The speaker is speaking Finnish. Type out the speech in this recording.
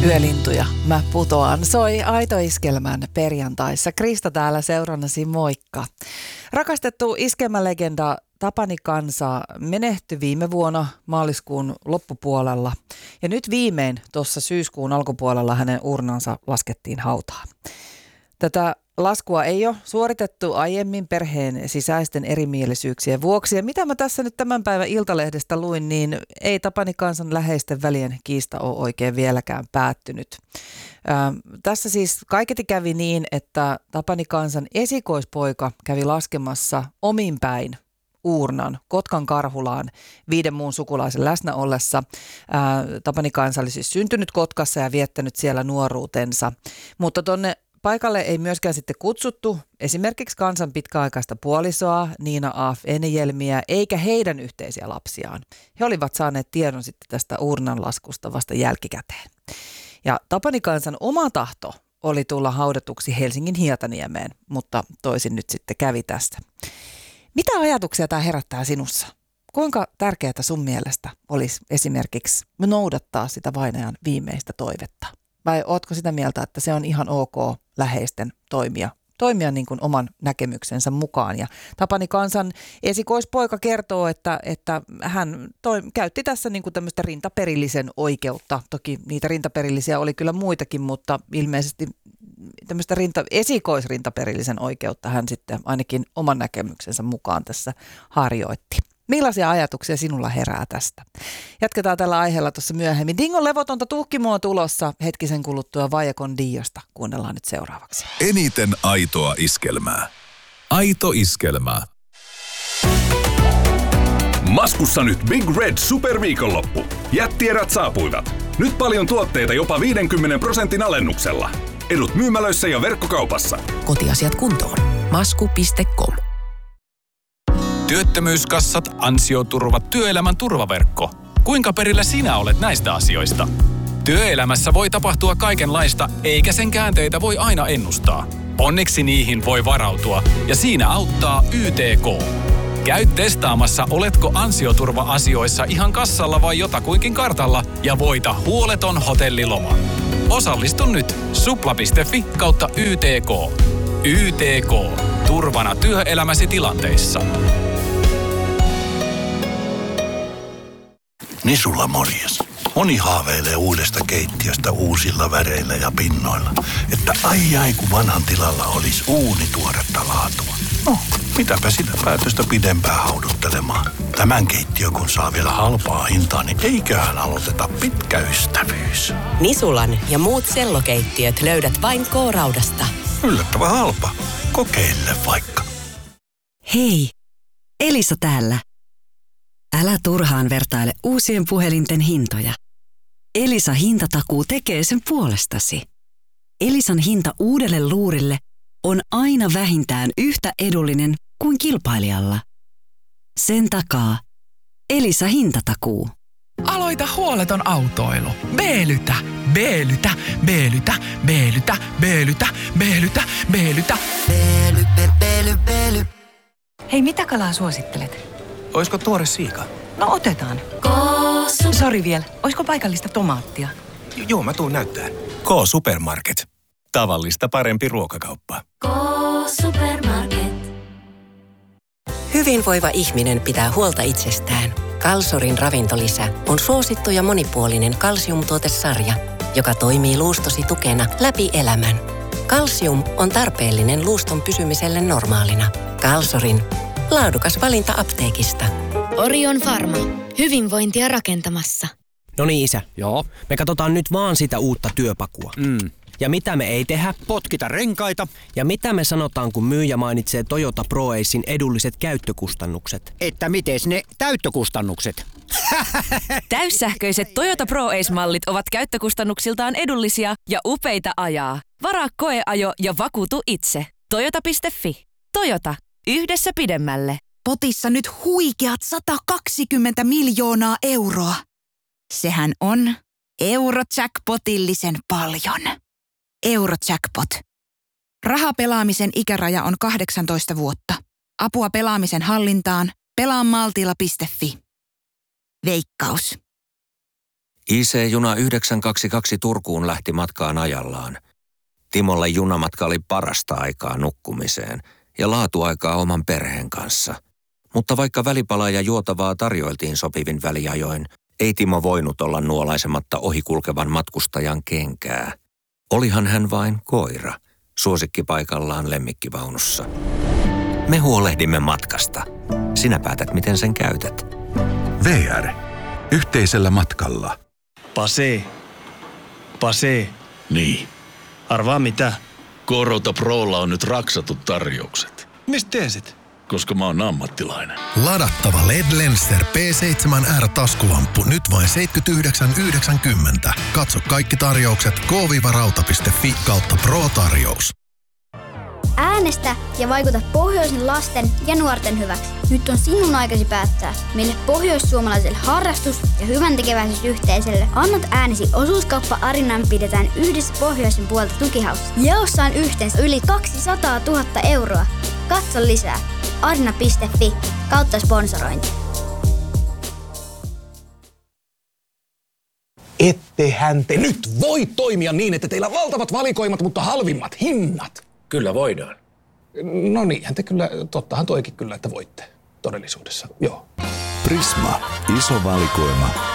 Yölintuja, mä putoan. Soi Aito Iskelmän perjantaissa. Krista täällä seurannasi, moikka. Rakastettu iskelmälegenda Tapani Kansa menehtyi viime vuonna maaliskuun loppupuolella. Ja nyt viimein tuossa syyskuun alkupuolella hänen urnansa laskettiin hautaan. Tätä laskua ei ole suoritettu aiemmin perheen sisäisten erimielisyyksien vuoksi. Ja mitä mä tässä nyt tämän päivän Iltalehdestä luin, niin ei Tapani Kansan läheisten välien kiista ole oikein vieläkään päättynyt. Tässä siis kaiketi kävi niin, että Tapani Kansan esikoispoika kävi laskemassa omin päin uurnan Kotkan Karhulaan 5 muun sukulaisen läsnä ollessa. Tapani Kansa oli siis syntynyt Kotkassa ja viettänyt siellä nuoruutensa, mutta tonne paikalle ei myöskään sitten kutsuttu esimerkiksi Kansan pitkäaikaista puolisoa, Niina Af Enjelmiä, eikä heidän yhteisiä lapsiaan. He olivat saaneet tiedon sitten tästä urnanlaskusta vasta jälkikäteen. Ja Tapani Kansan oma tahto oli tulla haudatuksi Helsingin Hietaniemeen, mutta toisin nyt sitten kävi tästä. Mitä ajatuksia tämä herättää sinussa? Kuinka tärkeää sun mielestä olisi esimerkiksi noudattaa sitä vainajan viimeistä toivetta? Vai ootko sitä mieltä, että se on ihan ok läheisten toimia niin kuin oman näkemyksensä mukaan? Ja Tapani Kansan esikoispoika kertoo, että hän käytti tässä niin kuin tämmöistä rintaperillisen oikeutta. Toki niitä rintaperillisiä oli kyllä muitakin, mutta ilmeisesti tämmöistä esikoisrintaperillisen oikeutta hän sitten ainakin oman näkemyksensä mukaan tässä harjoitti. Millaisia ajatuksia sinulla herää tästä? Jatketaan tällä aiheella tuossa myöhemmin. Dingon levotonta tuhkimoa tulossa hetkisen kuluttua Vaya con Diosta. Kuunnellaan nyt seuraavaksi. Eniten aitoa iskelmää. Aito iskelmää. Maskussa nyt Big Red superviikonloppu. Jättierät saapuivat. Nyt paljon tuotteita jopa 50% alennuksella. Edut myymälöissä ja verkkokaupassa. Kotiasiat kuntoon. Masku.com. Työttömyyskassat, ansioturva, työelämän turvaverkko. Kuinka perillä sinä olet näistä asioista? Työelämässä voi tapahtua kaikenlaista, eikä sen käänteitä voi aina ennustaa. Onneksi niihin voi varautua, ja siinä auttaa YTK. Käy testaamassa, oletko ansioturva-asioissa ihan kassalla vai jotakuinkin kartalla, ja voita huoleton hotelliloma. Osallistu nyt supla.fi/YTK. YTK. Turvana työelämäsi tilanteissa. Nisulla morjes. Moni haaveilee uudesta keittiöstä uusilla väreillä ja pinnoilla. Että ai kun vanhan tilalla olisi uunituoretta laatua. No, mitäpä sitä päätöstä pidempään hauduttelemaan. Tämän keittiön kun saa vielä halpaa hintaa, niin eiköhän aloiteta pitkä ystävyys. Nisulan ja muut sellokeittiöt löydät vain K-Raudasta. Yllättävän halpa. Kokeile vaikka. Hei, Elisa täällä. Älä turhaan vertaile uusien puhelinten hintoja. Elisa hintatakuu tekee sen puolestasi. Elisan hinta uudelle luurille on aina vähintään yhtä edullinen kuin kilpailijalla. Sen takaa Elisa hintatakuu. Aloita huoleton autoilu. B-lytä, B-lytä, B-lytä, B-lytä, B-lytä, B-lytä, B-lytä. B-ly. Hei, mitä kalaa suosittelet? Oisko tuore siika? No otetaan. Sori vielä, oisko paikallista tomaattia? Joo, mä tuun näyttää. K-Supermarket. Tavallista parempi ruokakauppa. K-Supermarket. Hyvinvoiva ihminen pitää huolta itsestään. Kalsorin ravintolisä on suosittu ja monipuolinen kalsiumtuotesarja, joka toimii luustosi tukena läpi elämän. Kalsium on tarpeellinen luuston pysymiselle normaalina. Kalsorin laadukas valinta apteekista. Orion Pharma. Hyvinvointia rakentamassa. No niin, isä. Joo. Me katsotaan nyt vaan sitä uutta työpakua. Ja mitä me ei tehdä? Potkita renkaita. Ja mitä me sanotaan, kun myyjä mainitsee Toyota ProAcen edulliset käyttökustannukset? Että mites ne täyttökustannukset? Täyssähköiset Toyota ProAce-mallit ovat käyttökustannuksiltaan edullisia ja upeita ajaa. Varaa koeajo ja vakuutu itse. Toyota.fi. Toyota. Yhdessä pidemmälle. Potissa nyt huikeat 120 miljoonaa euroa. Sehän on Eurojackpotillisen paljon. Eurojackpot. Rahapelaamisen ikäraja on 18 vuotta. Apua pelaamisen hallintaan. Pelaamaltilla.fi. Veikkaus. IC-juna 922 Turkuun lähti matkaan ajallaan. Timolle junamatka oli parasta aikaa nukkumiseen ja laatuaikaa oman perheen kanssa. Mutta vaikka välipalaa ja juotavaa tarjoiltiin sopivin väliajoin, ei Timo voinut olla nuolaisematta ohikulkevan matkustajan kenkää. Olihan hän vain koira, suosikkipaikallaan lemmikkivaunussa. Me huolehdimme matkasta. Sinä päätät, miten sen käytät. VR. Yhteisellä matkalla. Pase. Niin. Arvaa mitä? Korota Prolla on nyt raksatut tarjoukset. Mistä tiesit? Koska mä oon ammattilainen. Ladattava LED Lenser P7R taskulamppu nyt vain 79,90. Katso kaikki tarjoukset k-rauta.fi/Pro-tarjous. Äänestä ja vaikuta pohjoisen lasten ja nuorten hyväksi. Nyt on sinun aikasi päättää, mille pohjoissuomalaiselle harrastus- ja hyväntekeväisyysyhteisölle annat äänesi. Osuuskauppa Arinan pidetään yhdessä pohjoisen puolta tukihaussa. Jaossa on yhteensä yli 200 000 euroa. Katso lisää arina.fi/sponsorointi. Ettehän te nyt voi toimia niin, että teillä on valtavat valikoimat, mutta halvimmat hinnat. Kyllä voidaan. No niinhän te kyllä, tottahan toikin kyllä, että voitte todellisuudessa, joo. Prisma. Iso valikoima.